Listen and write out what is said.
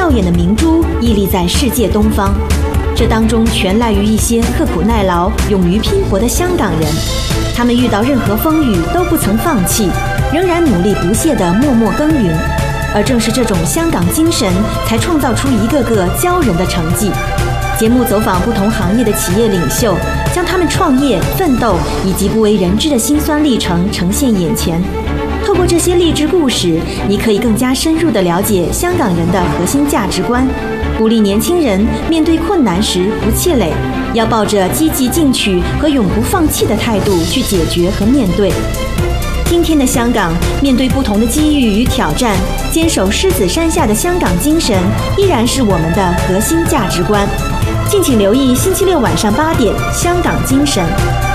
耀眼的明珠屹立在世界东方，这当中全赖于一些刻苦耐劳、勇于拼搏的香港人。他们遇到任何风雨都不曾放弃，仍然努力不懈地默默耕耘。而正是这种香港精神，才创造出一个个骄人的成绩。节目走访不同行业的企业领袖，将他们创业、奋斗以及不为人知的辛酸历程呈现眼前。透过这些励志故事，你可以更加深入地了解香港人的核心价值观，鼓励年轻人面对困难时不气馁，要抱着积极进取和永不放弃的态度去解决和面对。今天的香港，面对不同的机遇与挑战，坚守狮子山下的香港精神依然是我们的核心价值观。敬请留意星期六晚上8点《香港精神》。